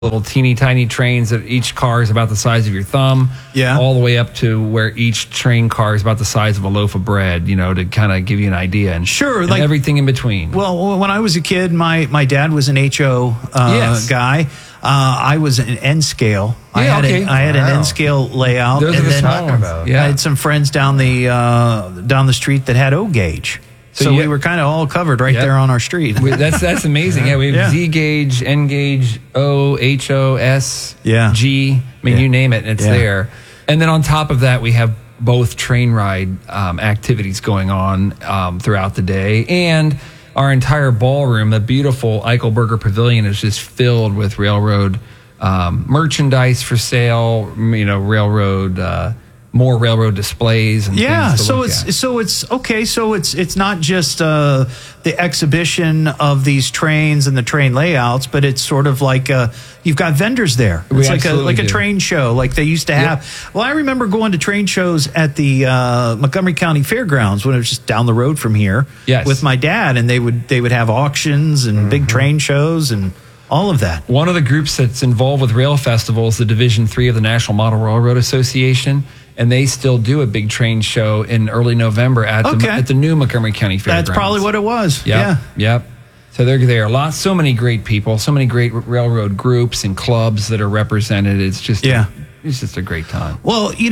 little teeny tiny trains that each car is about the size of your thumb, all the way up to where each train car is about the size of a loaf of bread, to kind of give you an idea. And like everything in between. Well, when I was a kid, my dad was an HO guy. I was an N scale. I had an N scale layout. Those are the small ones. I had some friends down the street that had O gauge. So we were kind of all covered there on our street. That's amazing. Yeah, we have Z gauge, N gauge, O, HO, S, G. I mean, you name it, it's there. And then on top of that, we have both train ride activities going on throughout the day. And our entire ballroom, the beautiful Eichelberger Pavilion, is just filled with railroad merchandise for sale, railroad more railroad displays and things to look at. So it's not just the exhibition of these trains and the train layouts, but it's sort of like you've got vendors there. It's like a train show like they used to have. Well, I remember going to train shows at the Montgomery County Fairgrounds when it was just down the road from here with my dad, and they would have auctions and big train shows and all of that. One of the groups that's involved with Rail Festival is the Division 3 of the National Model Railroad Association. And they still do a big train show in early November at the new Montgomery County Fairgrounds. That's probably what it was. Yep. So they're there. So many great people, so many great railroad groups and clubs that are represented. It's just a great time. Well, the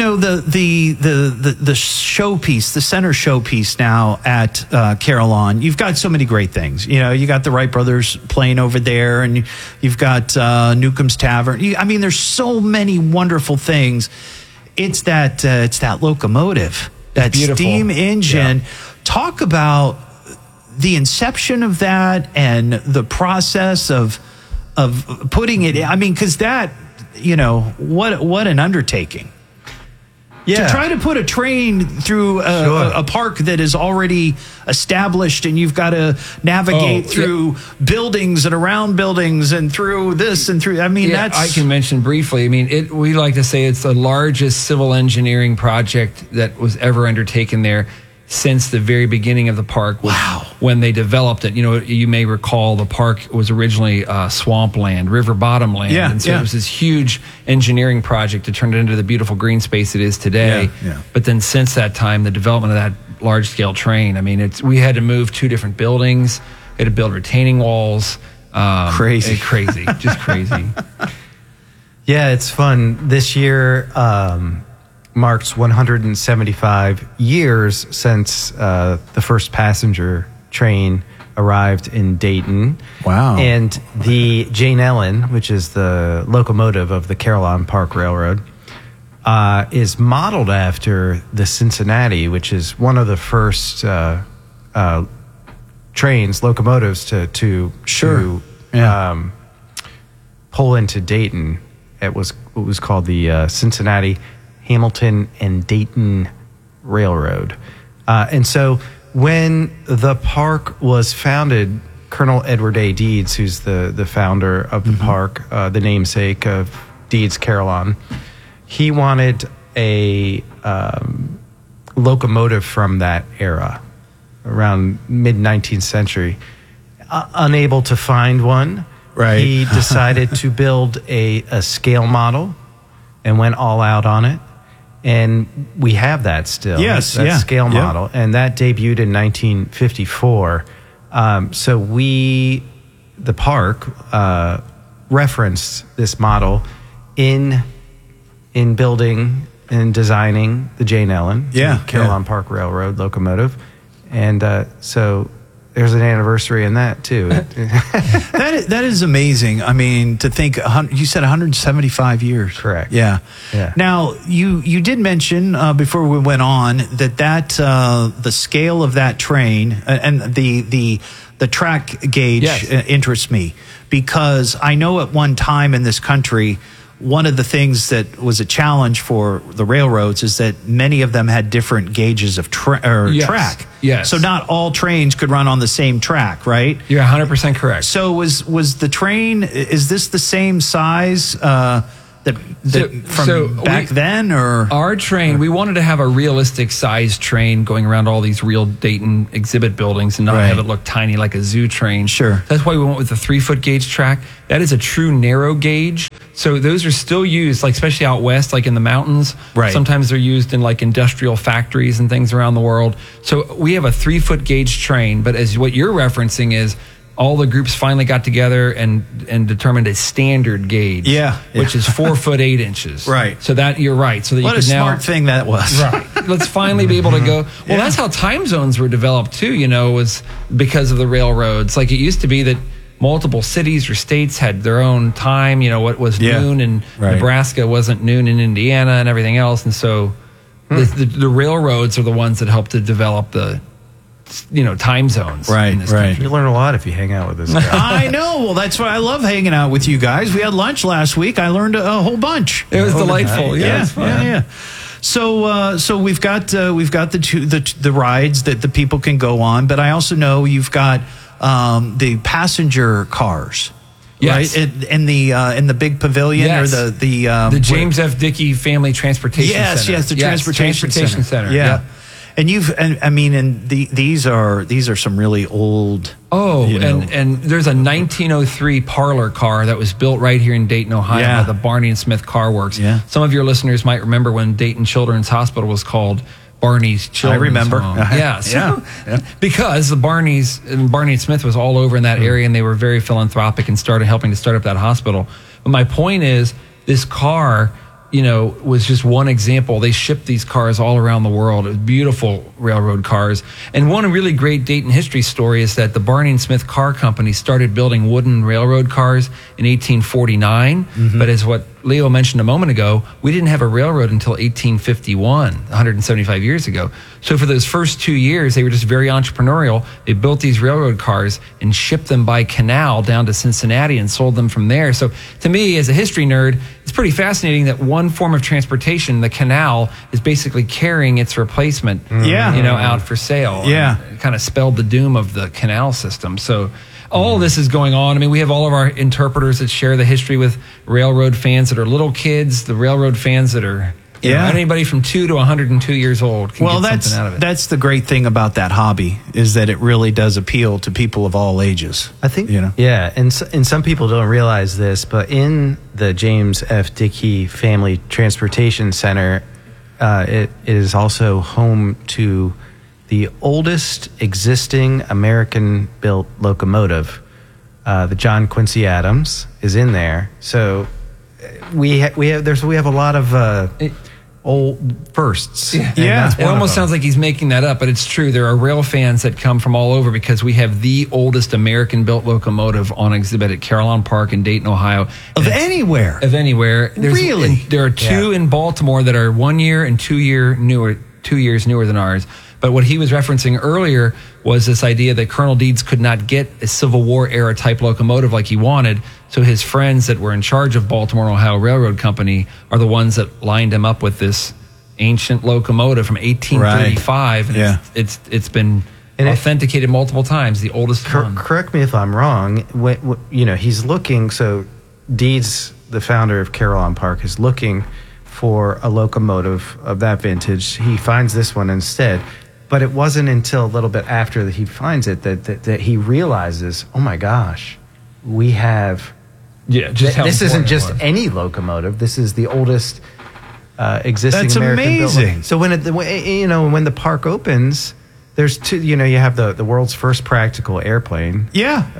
showpiece, the center showpiece now at Carillon, you've got so many great things. You got the Wright brothers playing over there, and you've got Newcomb's Tavern. There's so many wonderful things. It's that locomotive, that steam engine. Talk about the inception of that and the process of putting it in. Because that, what an undertaking. To try to put a train through a park that is already established, and you've got to navigate through buildings and around buildings and through this and through. That's. I can mention briefly. We like to say it's the largest civil engineering project that was ever undertaken there since the very beginning of the park. When they developed it, you may recall the park was originally swampland, river bottom land. And so it was this huge engineering project to turn it into the beautiful green space it is today. But then since that time, the development of that large scale train, we had to move 2 different buildings. We had to build retaining walls. Crazy. Just crazy. Yeah, it's fun. This year, marks 175 years since the first passenger train arrived in Dayton. Wow. And the Jane Ellen, which is the locomotive of the Carillon Park Railroad, is modeled after the Cincinnati, which is one of the first locomotives to pull into Dayton. It was called the Cincinnati, Hamilton, and Dayton Railroad. And so when the park was founded, Colonel Edward A. Deeds, who's the founder of the park, the namesake of Deeds Carillon, he wanted a locomotive from that era, around mid-19th century. Unable to find one, he decided to build a scale model and went all out on it. And we have that still. That scale model. And that debuted in 1954. So the park, referenced this model in building and designing the Jane Ellen, the Carillon Park Railroad locomotive. And so there's an anniversary in that, too. That is amazing. To think, you said 175 years. Correct. Yeah. Now, you did mention before we went on that the scale of that train and the track gauge interests me, because I know at one time in this country, one of the things that was a challenge for the railroads is that many of them had different gauges of track. Yes. So not all trains could run on the same track, right? You're 100% correct. So was the train, is this the same size back then, or our train, we wanted to have a realistic size train going around all these real Dayton exhibit buildings and not have it look tiny like a zoo train. Sure. That's why we went with the 3-foot gauge track. That is a true narrow gauge. So those are still used, like especially out west, like in the mountains. Right. Sometimes they're used in like industrial factories and things around the world. So we have a 3-foot gauge train, but as what you're referencing is all the groups finally got together and determined a standard gauge, which is 4 foot 8 inches. Right. So that you're right. So that what you a could smart thing that was. Right. Let's finally be able to go. Well, that's how time zones were developed too. Was because of the railroads. Like it used to be that multiple cities or states had their own time. What was noon in Nebraska wasn't noon in Indiana and everything else. And so the railroads are the ones that helped to develop the time zones. Right, in this right. country. You learn a lot if you hang out with this guy. I know. Well, that's why I love hanging out with you guys. We had lunch last week. I learned a whole bunch. It was delightful. Yeah, yeah. So we've got the rides that the people can go on, but I also know you've got the passenger cars. Yes. Right, in the big pavilion or the James F. Dickey Family Transportation Center. Yes, the transportation center. Yeah. Yep. And these are some really old. Oh, and there's a 1903 parlor car that was built right here in Dayton, Ohio, by the Barney and Smith Car Works. Yeah. Some of your listeners might remember when Dayton Children's Hospital was called Barney's Children's I remember. Home. Because the Barney and Smith was all over in that area, and they were very philanthropic and helping to start up that hospital. But my point is, this car, was just one example. They shipped these cars all around the world. It was beautiful railroad cars. And one really great Dayton history story is that the Barney and Smith Car Company started building wooden railroad cars in 1849. But as what Leo mentioned a moment ago, we didn't have a railroad until 1851, 175 years ago. So for those first 2 years, they were just very entrepreneurial. They built these railroad cars and shipped them by canal down to Cincinnati and sold them from there. So to me, as a history nerd, it's pretty fascinating that one form of transportation, the canal, is basically carrying its replacement, out for sale. Yeah. And it kind of spelled the doom of the canal system. So all this is going on. I mean, we have all of our interpreters that share the history with railroad fans that are little kids, the railroad fans that are anybody from 2 to 102 years old can get something out of it. That's the great thing about that hobby, is that it really does appeal to people of all ages. I think, and some people don't realize this, but in the James F. Dickey Family Transportation Center, it is also home to the oldest existing American-built locomotive. The John Quincy Adams is in there. So we have a lot of old firsts. Yeah. It almost sounds like he's making that up, but it's true. There are rail fans that come from all over because we have the oldest American-built locomotive on exhibit at Carillon Park in Dayton, Ohio. Of anywhere. Really? There are two in Baltimore that are 1 year and 2 years newer than ours. But what he was referencing earlier was this idea that Colonel Deeds could not get a Civil War era type locomotive like he wanted. So his friends that were in charge of Baltimore and Ohio Railroad Company are the ones that lined him up with this ancient locomotive from 1835. Right. And it's been authenticated multiple times, the oldest one. Correct me if I'm wrong. He's looking, so Deeds, the founder of Carillon Park, is looking for a locomotive of that vintage. He finds this one instead. But it wasn't until a little bit after that he finds it that he realizes, oh my gosh, we have... Yeah, this isn't just any locomotive. This is the oldest existing That's American amazing. built. So when the park opens, there's two. You have the world's first practical airplane. Yeah,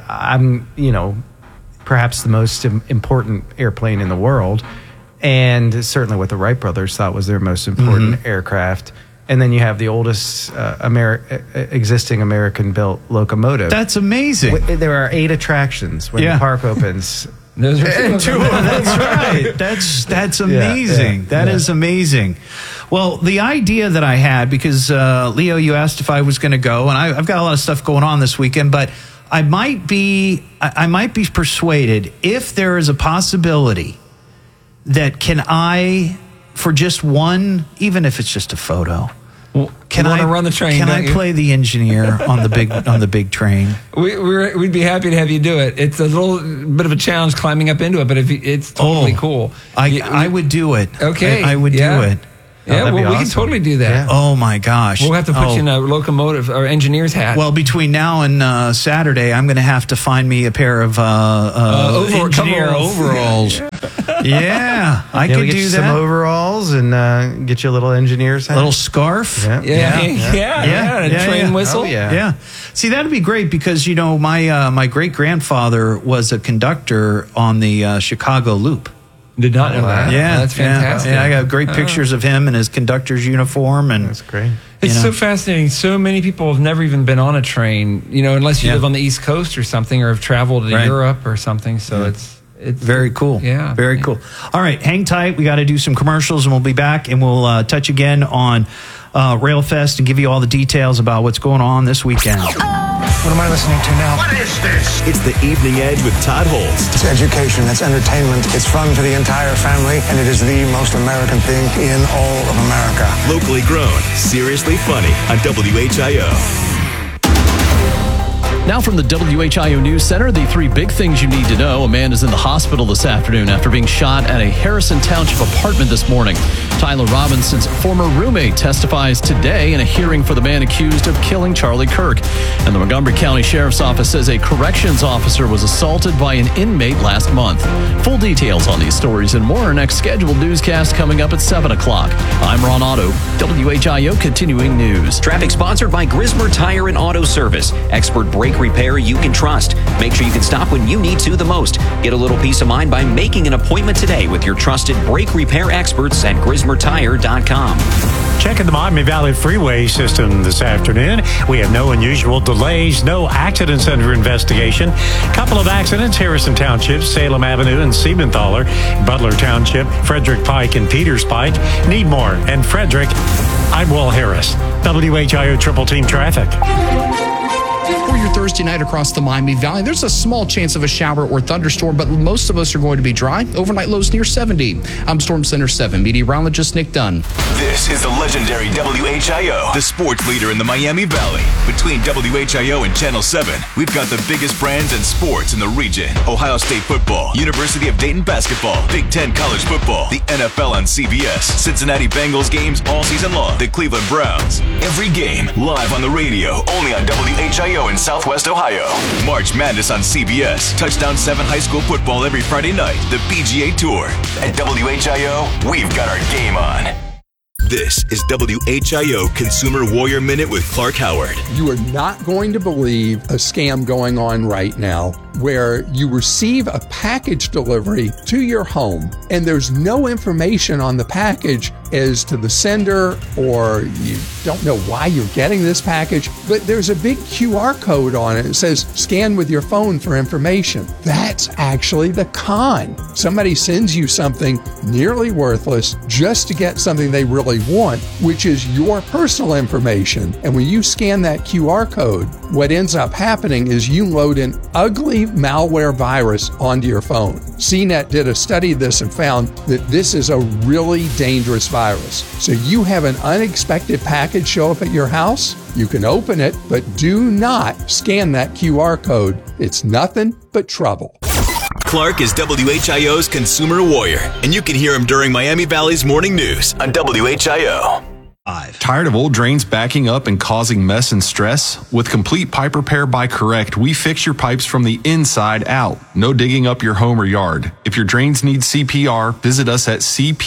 perhaps the most important airplane in the world, and certainly what the Wright brothers thought was their most important aircraft. And then you have the oldest existing American-built locomotive. That's amazing. There are 8 attractions when the park opens. Those are two of them. That's right. That's amazing. That is amazing. Well, the idea that I had, because Leo, you asked if I was going to go, and I've got a lot of stuff going on this weekend, but I might be persuaded if there is a possibility that for just one, even if it's just a photo. Can you want I to run the train? Can don't I you? play the engineer on the big train? We'd be happy to have you do it. It's a little bit of a challenge climbing up into it, but it's totally cool. I would do it. Okay, I would do it. Yeah, that'd be we can awesome. totally do that. Yeah. Oh my gosh! We'll have to put you in a locomotive or engineer's hat. Well, between now and Saturday, I'm going to have to find me a pair of engineer overalls. Yeah, I We'll could get do you that. some overalls and get you a little engineer's hat. A little scarf. Yeah, a train whistle. Oh, yeah. Yeah. See, that'd be great because, my great-grandfather was a conductor on the Chicago Loop. Did not know that. Yeah. That's fantastic. Yeah, I got great pictures of him in his conductor's uniform. And That's great. It's so fascinating. So many people have never even been on a train, unless you live on the East Coast or something, or have traveled to Europe or something. So it's very cool. Yeah. Very cool. All right, hang tight. We got to do some commercials, and we'll be back, and we'll touch again on Railfest and give you all the details about what's going on this weekend. What am I listening to now? What is this? It's the Evening Edge with Todd Holtz. It's education, it's entertainment, it's fun for the entire family, and it is the most American thing in all of America. Locally grown, seriously funny on WHIO. Now from the WHIO News Center, the 3 big things you need to know. A man is in the hospital this afternoon after being shot at a Harrison Township apartment this morning. Tyler Robinson's former roommate testifies today in a hearing for the man accused of killing Charlie Kirk. And the Montgomery County Sheriff's Office says a corrections officer was assaulted by an inmate last month. Full details on these stories and more. Our next scheduled newscast coming up at 7 o'clock. I'm Ron Otto, WHIO Continuing News. Traffic sponsored by Grismer Tire and Auto Service. Expert brake repair you can trust. Make sure you can stop when you need to the most. Get a little peace of mind by making an appointment today with your trusted brake repair experts at GrismerTire.com. Checking the Miami Valley Freeway system this afternoon. We have no unusual delays, no accidents under investigation. Couple of accidents, Harrison Township, Salem Avenue and Siebenthaler, Butler Township, Frederick Pike and Peters Pike, Needmore and Frederick. I'm Will Harris, WHIO Triple Team Traffic. For your Thursday night across the Miami Valley, there's a small chance of a shower or thunderstorm, but most of us are going to be dry. Overnight lows near 70. I'm Storm Center 7 meteorologist Nick Dunn. This is the legendary WHIO, the sports leader in the Miami Valley. Between WHIO and Channel 7, we've got the biggest brands and sports in the region. Ohio State football, University of Dayton basketball, Big Ten college football, the NFL on CBS, Cincinnati Bengals games all season long, the Cleveland Browns. Every game live on the radio, only on WHIO in Southwest Ohio. March Madness on CBS. Touchdown 7 high school football every Friday night. The PGA Tour. At WHIO, we've got our game on. This is WHIO Consumer Warrior Minute with Clark Howard. You are not going to believe a scam going on right now where you receive a package delivery to your home and there's no information on the package as to the sender, or you don't know why you're getting this package, but there's a big QR code on it. It says scan with your phone for information. That's actually the con. Somebody sends you something nearly worthless just to get something they really want, which is your personal information. And when you scan that QR code, what ends up happening is you load an ugly malware virus onto your phone. CNET did a study of this and found that this is a really dangerous virus. So you have an unexpected package show up at your house, you can open it, but do not scan that QR code. It's nothing but trouble. Clark is WHIO's Consumer Warrior, and you can hear him during Miami Valley's Morning News on WHIO. Tired of old drains backing up and causing mess and stress? With Complete Pipe Repair by Correct, we fix your pipes from the inside out. No digging up your home or yard. If your drains need CPR, visit us at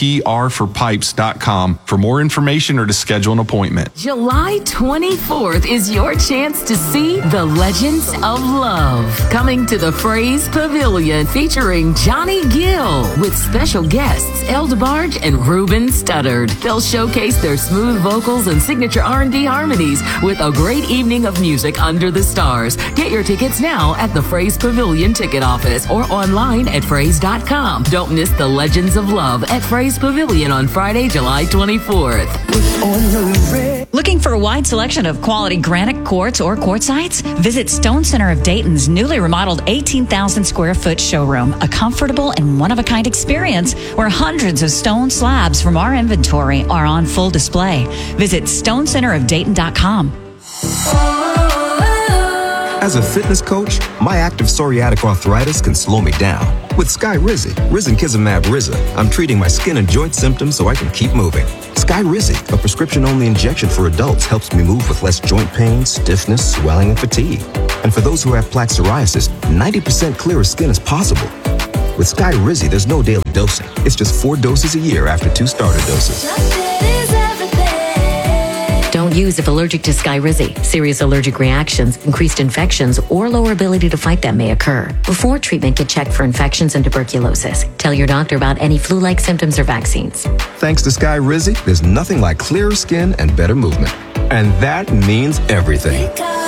cprforpipes.com for more information or to schedule an appointment. July 24th is your chance to see the Legends of Love. Coming to the Phrase Pavilion featuring Johnny Gill with special guests El DeBarge and Ruben Studdard. They'll showcase their smooth vocals and signature R&B harmonies with a great evening of music under the stars. Get your tickets now at the Phrase Pavilion ticket office or online at phrase.com. Don't miss the Legends of Love at Phrase Pavilion on Friday, July 24th. Looking for a wide selection of quality granite quartz or quartzites? Visit Stone Center of Dayton's newly remodeled 18,000 square foot showroom, a comfortable and one-of-a-kind experience where hundreds of stone slabs from our inventory are on full display. play. Visit stonecenterofdayton.com. As a fitness coach, my active psoriatic arthritis can slow me down. With Skyrizi, risankizumab Riza, I'm treating my skin and joint symptoms so I can keep moving. Skyrizi, a prescription-only injection for adults, helps me move with less joint pain, stiffness, swelling, and fatigue. And for those who have plaque psoriasis, 90% clearer skin is possible. With Skyrizi, there's no daily dosing. It's just 4 doses a year after 2 starter doses. Don't use if allergic to Skyrizi. Serious allergic reactions, increased infections, or lower ability to fight them may occur. Before treatment, get checked for infections and tuberculosis. Tell your doctor about any flu-like symptoms or vaccines. Thanks to Skyrizi, there's nothing like clearer skin and better movement. And that means everything.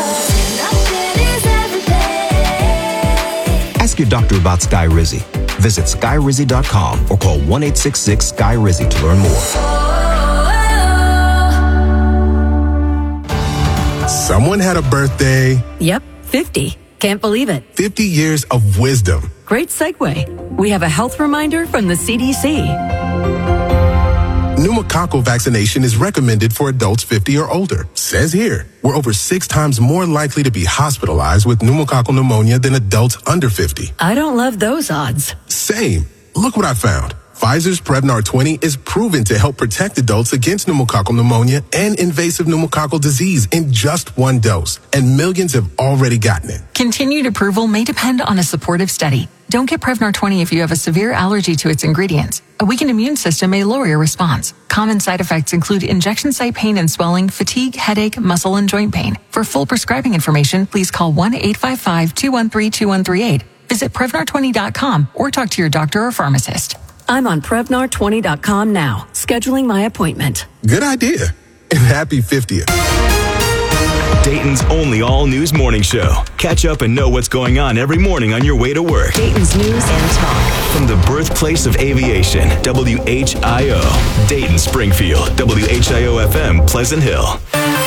Ask your doctor about Skyrizi. Visit Skyrizi.com or call 1-866-SKY-RIZI to learn more. Someone had a birthday. Yep, 50. Can't believe it. 50 years of wisdom. Great segue. We have a health reminder from the CDC. Pneumococcal vaccination is recommended for adults 50 or older. Says here, we're over 6 times more likely to be hospitalized with pneumococcal pneumonia than adults under 50. I don't love those odds. Same. Look what I found. Pfizer's Prevnar 20 is proven to help protect adults against pneumococcal pneumonia and invasive pneumococcal disease in just 1 dose, and millions have already gotten it. Continued approval may depend on a supportive study. Don't get Prevnar 20 if you have a severe allergy to its ingredients. A weakened immune system may lower your response. Common side effects include injection site pain and swelling, fatigue, headache, muscle, and joint pain. For full prescribing information, please call 1-855-213-2138. Visit Prevnar20.com or talk to your doctor or pharmacist. I'm on Prevnar20.com now, scheduling my appointment. Good idea. And happy 50th. Dayton's only all-news morning show. Catch up and know what's going on every morning on your way to work. Dayton's News and Talk. From the birthplace of aviation, WHIO. Dayton, Springfield, WHIO-FM, Pleasant Hill.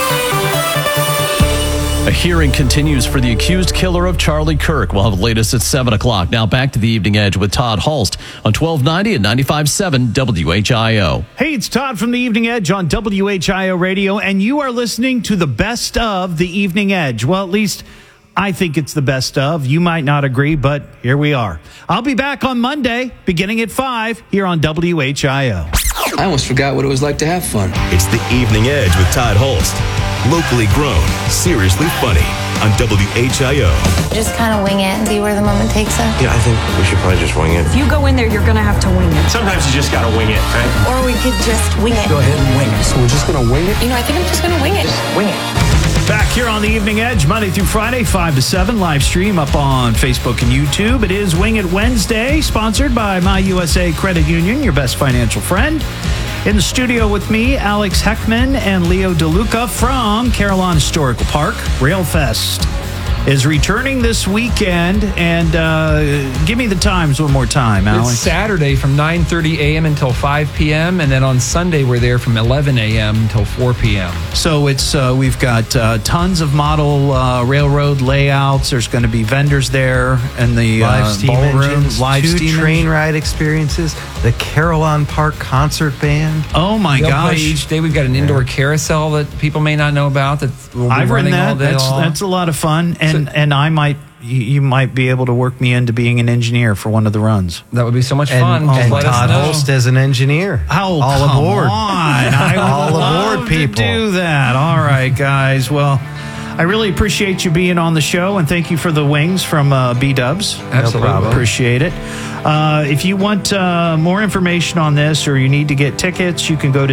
A hearing continues for the accused killer of Charlie Kirk. We'll have the latest at 7 o'clock. Now back to the Evening Edge with Todd Hulst on 1290 and 95.7 WHIO. Hey, it's Todd from the Evening Edge on WHIO Radio, and you are listening to the best of the Evening Edge. Well, at least I think it's the best of. You might not agree, but here we are. I'll be back on Monday, beginning at 5, here on WHIO. I almost forgot what it was like to have fun. It's the Evening Edge with Todd Hulst. Locally grown, seriously funny on WHIO. Just kind of wing it and see where the moment takes us. Yeah, I think we should probably just wing it. If you go in there, you're going to have to wing it. Sometimes you just got to wing it, right? Or we could just wing it. Go ahead and wing it. So we're just going to wing it? You know, I think I'm just going to wing it. Just wing it. Back here on the Evening Edge, Monday through Friday, 5 to 7, live stream up on Facebook and YouTube. It is Wing It Wednesday, sponsored by My USA Credit Union, your best financial friend. In the studio with me, Alex Heckman and Leo DeLuca from Carillon Historical Park. Railfest is returning this weekend, and give me the times one more time, Alex. It's Saturday from 9:30 a.m. until 5 p.m., and then on Sunday we're there from 11 a.m. until 4 p.m. So it's we've got tons of model railroad layouts. There's going to be vendors there, and the live steam ballroom, engines, live 2 steam train engines. ride experiences, the Carillon Park Concert Band. Oh my They'll gosh! play each day. We've got an indoor carousel that people may not know about. That will be I've ridden running all that. day long. That's a lot of fun, and I might. You might be able to work me into being an engineer for one of the runs. That would be so much fun. And Todd Hulst as an engineer. Oh, all come aboard. on. I would all love aboard, people. to do that. All right, guys. Well, I really appreciate you being on the show, and thank you for the wings from B-Dubs. Absolutely. No problem. Appreciate it. If you want more information on this, or you need to get tickets, you can go to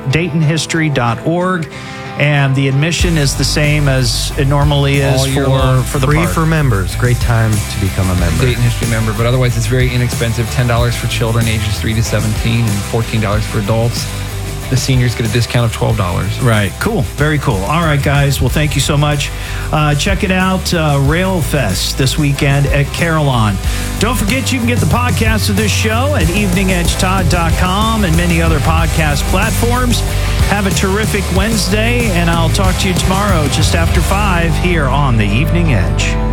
DaytonHistory.org. And the admission is the same as it normally is for the free park. for members. Great time to become a member. Dayton History member, but otherwise it's very inexpensive. $10 for children ages 3 to 17 and $14 for adults. The seniors get a discount of $12. Right. Cool. Very cool. All right, guys. Well, thank you so much. Check it out. Railfest this weekend at Carillon. Don't forget you can get the podcast of this show at eveningedgetodd.com and many other podcast platforms. Have a terrific Wednesday, and I'll talk to you tomorrow just after 5 here on the Evening Edge.